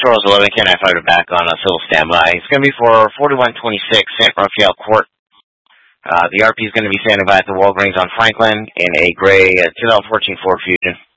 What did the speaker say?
Charles 11, can I fire back on a civil standby? It's going to be for 4126 St. Raphael Court. The RP is going to be standing by at the Walgreens on Franklin in a gray 2014 Ford Fusion.